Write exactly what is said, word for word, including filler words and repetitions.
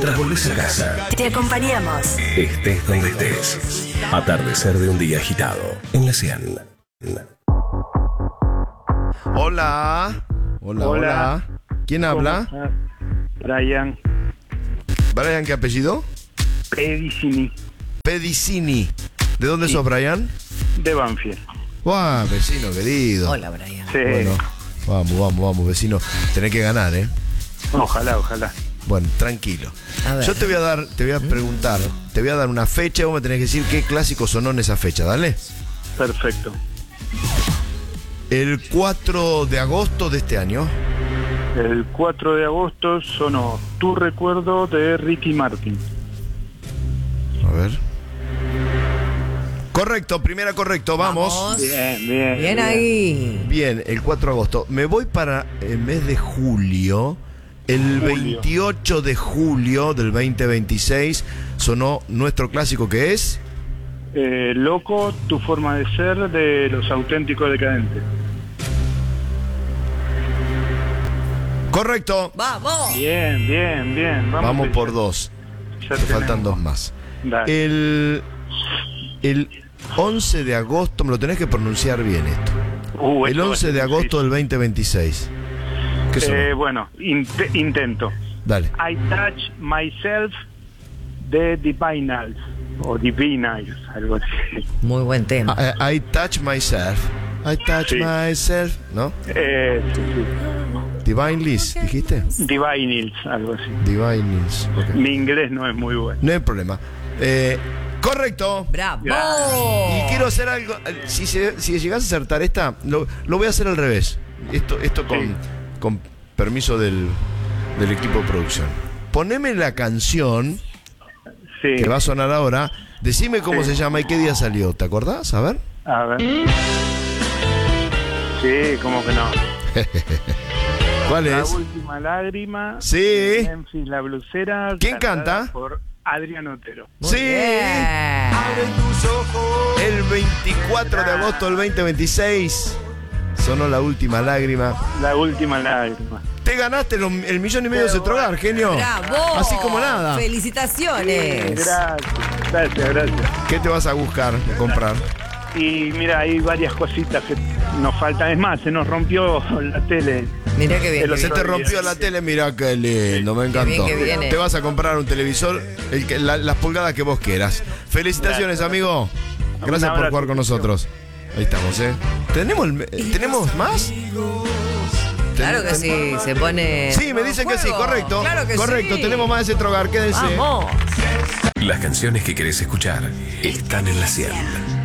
Tras volvés a casa, Te acompañamos. estés donde estés. Atardecer de un día agitado. En la cien. Hola. Hola, hola. Hola. ¿Quién habla? ¿Cómo estás? Brian Brian, ¿qué apellido? Pedicini, Pedicini. ¿De dónde Sí. sos, Brian? de Banfield. Guau, vecino querido. Hola, Brian. Sí. Bueno, vamos, vamos, vamos, vecino. Tenés que ganar, ¿eh? Ojalá, ojalá. Bueno, tranquilo. A ver. Yo te voy a dar, te voy a preguntar, te voy a dar una fecha y vos me tenés que decir qué clásico sonó en esa fecha, ¿dale? Perfecto. El cuatro de agosto de este año. El cuatro de agosto sonó Tu recuerdo de Ricky Martin. A ver. Correcto, primera correcto, vamos. Vamos. Bien, bien. Bien ahí. Bien, el cuatro de agosto. Me voy para el mes de julio. El Julio. veintiocho de julio del veinte veintiséis sonó nuestro clásico que es... Eh, Loco, Tu forma de ser de Los Auténticos Decadentes. Correcto. Vamos. Bien, bien, bien. Vamos, Vamos que por ya- dos. ya Te faltan tenemos. dos más. Dale. El, el once de agosto, me lo tenés que pronunciar bien esto. Uh, El esto va a once ser de agosto difícil. del veinte veinsseis. ¿Qué sonó? Eh, bueno, int- intento. Dale. I Touch Myself de Divinals. O Divinals, algo así. Muy buen tema. I, I touch myself. I touch Sí. myself. ¿No? Eh, sí, sí. Divine Liz, ¿dijiste? Divinals, algo así. Divine Liz. Ok. Mi inglés no es muy bueno. No hay problema. Eh, correcto. ¡Bravo! Y quiero hacer algo. Si, se- si llegas a acertar esta, lo, lo voy a hacer al revés. Esto, esto con, Sí. con permiso del, del equipo de producción. Poneme la canción Sí. que va a sonar ahora. Decime cómo Sí. se llama y qué día salió. ¿Te acordás? A ver. A ver. Sí, como que no. ¿Cuál La es? última lágrima. Sí. Memphis la blusera. ¿Quién cantada canta? Por Adrián Otero. Muy Sí. bien. El veinticuatro de agosto del veinte veintiséis sonó La última lágrima. La última lágrima. Te ganaste lo- el millón y medio de Cetrogar, genio. ¡Bravo! Así como nada. Felicitaciones. Gracias, gracias, gracias. ¿Qué te vas a buscar o comprar? Y mira, hay varias cositas que nos faltan. Es más, se nos rompió la tele. Mirá qué bien. El qué Se bien. te rompió la tele, mira qué lindo, me encantó. bien que viene. Te vas a comprar un televisor, el que- la- las pulgadas que vos quieras. Felicitaciones, Gracias. amigo. Gracias Un por abrazo. jugar con nosotros. Ahí estamos, ¿eh? ¿Tenemos, el- eh, ¿tenemos más? Claro que sí, se pone. Sí, me dicen que sí, Juego. correcto. Claro que correcto, sí. tenemos más de Cetrogar, quédense. Vamos. Las canciones que querés escuchar están en la cien.